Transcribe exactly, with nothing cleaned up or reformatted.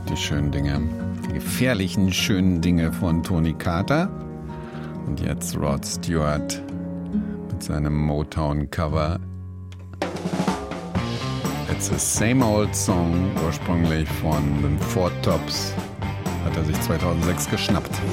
Die schönen Dinge, die gefährlichen schönen Dinge von Tony Carter. Und jetzt Rod Stewart mit seinem Motown-Cover. It's a same old song, ursprünglich von den Four Tops. Hat er sich zweitausendsechs geschnappt.